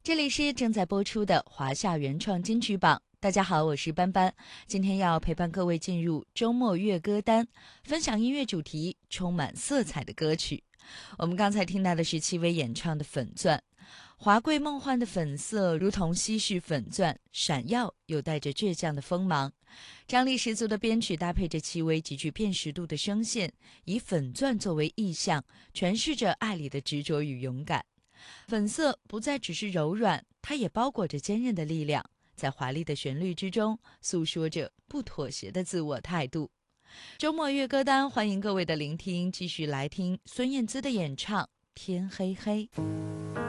这里是正在播出的华夏原创金曲榜。大家好，我是班班，今天要陪伴各位进入周末乐歌单，分享音乐主题充满色彩的歌曲。我们刚才听到的是戚薇演唱的《粉钻》，华贵梦幻的粉色如同稀释粉钻，闪耀又带着倔强的锋芒。张力十足的编曲搭配着戚薇极具辨识度的声线，以粉钻作为意象，诠释着爱里的执着与勇敢。粉色不再只是柔软，它也包裹着坚韧的力量，在华丽的旋律之中诉说着不妥协的自我态度。周末乐歌单，欢迎各位的聆听，继续来听孙燕姿的演唱《天黑黑》。